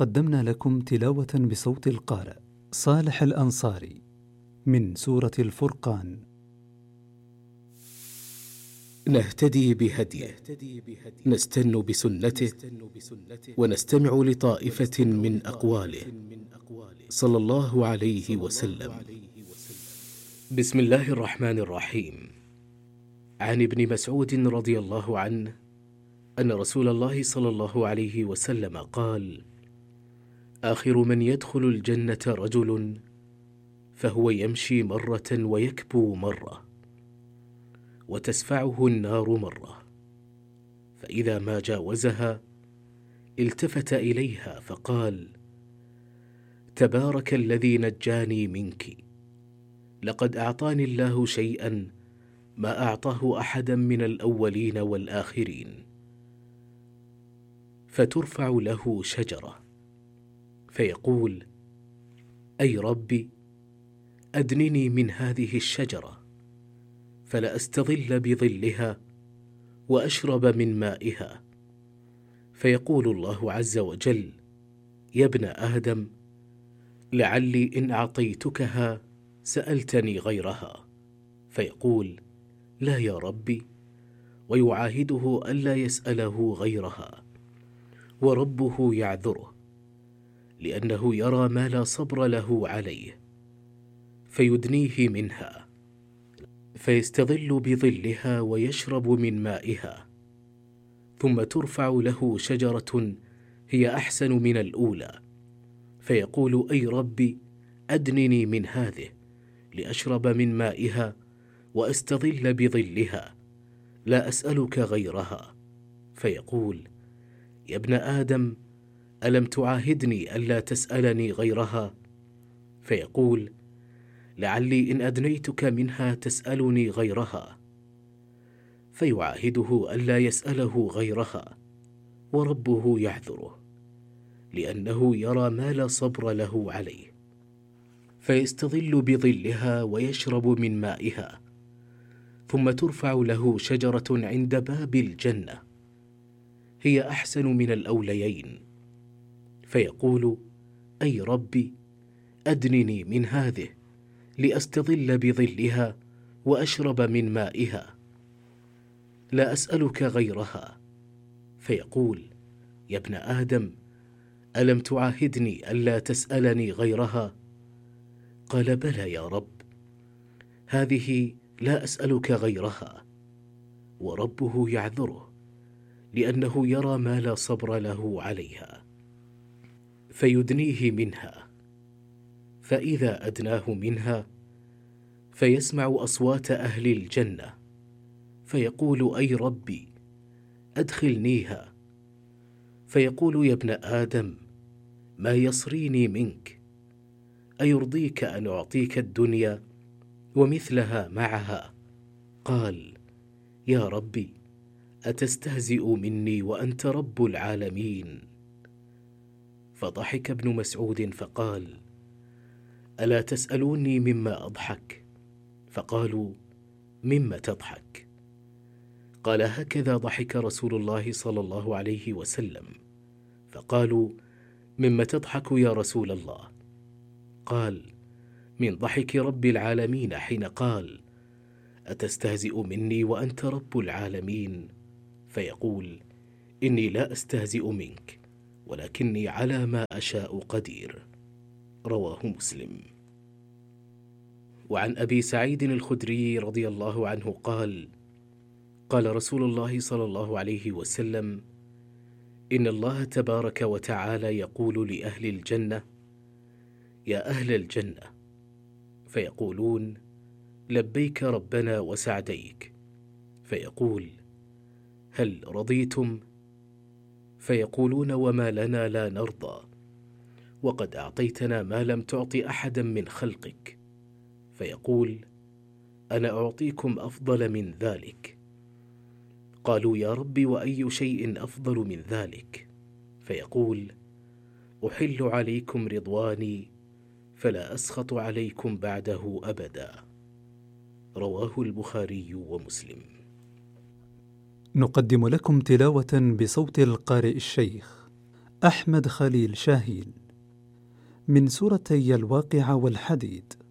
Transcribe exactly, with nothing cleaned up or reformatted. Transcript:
قدمنا لكم تلاوة بصوت القارئ صالح الأنصاري من سورة الفرقان. نهتدي بهديه، نستن بسنته، ونستمع لطائفة من أقواله صلى الله عليه وسلم. بسم الله الرحمن الرحيم. عن ابن مسعود رضي الله عنه أن رسول الله صلى الله عليه وسلم قال: آخر من يدخل الجنة رجل فهو يمشي مرة ويكبو مرة، وتسفعه النار مرة، فإذا ما جاوزها التفت إليها فقال: تبارك الذي نجاني منك، لقد أعطاني الله شيئا ما أعطاه أحدا من الأولين والآخرين. فترفع له شجرة فيقول: أي ربي، أدنني من هذه الشجرة فلأستظل بظلها وأشرب من مائها. فيقول الله عز وجل: يا ابن آدم، لعلي إن أعطيتكها سألتني غيرها. فيقول: لا يا ربي، ويعاهده ألا يسأله غيرها، وربه يعذره لأنه يرى ما لا صبر له عليه، فيدنيه منها فيستظل بظلها ويشرب من مائها. ثم ترفع له شجرة هي أحسن من الأولى فيقول: أي ربي، أدنني من هذه لأشرب من مائها وأستظل بظلها، لا أسألك غيرها. فيقول: يا ابن آدم، ألم تعاهدني ألا تسألني غيرها؟ فيقول: لعلي إن أدنيتك منها تسألني غيرها. فيعاهده ألا يسأله غيرها، وربه يعذره لأنه يرى ما لا صبر له عليه، فيستظل بظلها ويشرب من مائها. ثم ترفع له شجرة عند باب الجنة هي أحسن من الأوليين فيقول: أي ربي، أدنني من هذه لأستظل بظلها وأشرب من مائها، لا أسألك غيرها. فيقول: يا ابن آدم، ألم تعاهدني ألا تسألني غيرها؟ قال: بلى يا رب، هذه لا أسألك غيرها. وربه يعذره لأنه يرى ما لا صبر له عليها، فيدنيه منها. فإذا أدناه منها فيسمع أصوات أهل الجنة فيقول: أي ربي، أدخلنيها. فيقول: يا ابن آدم، ما يصريني منك؟ أيرضيك أن أعطيك الدنيا ومثلها معها؟ قال: يا ربي، أتستهزئ مني وأنت رب العالمين؟ فضحك ابن مسعود فقال: ألا تسألوني مما أضحك؟ فقالوا: مما تضحك؟ قال: هكذا ضحك رسول الله صلى الله عليه وسلم. فقالوا: مما تضحك يا رسول الله؟ قال: من ضحك رب العالمين حين قال: أتستهزئ مني وأنت رب العالمين؟ فيقول: إني لا أستهزئ منك، ولكني على ما أشاء قدير. رواه مسلم. وعن أبي سعيد الخدري رضي الله عنه قال: قال رسول الله صلى الله عليه وسلم: إن الله تبارك وتعالى يقول لأهل الجنة: يا أهل الجنة، فيقولون: لبيك ربنا وسعديك. فيقول: هل رضيتم؟ فيقولون: وما لنا لا نرضى، وقد أعطيتنا ما لم تعط أحدا من خلقك. فيقول: أنا أعطيكم أفضل من ذلك. قالوا: يا رب، وأي شيء أفضل من ذلك؟ فيقول: أحل عليكم رضواني فلا أسخط عليكم بعده أبدا. رواه البخاري ومسلم. نقدم لكم تلاوة بصوت القارئ الشيخ أحمد خليل شاهين، من سورتي الواقعة والحديد.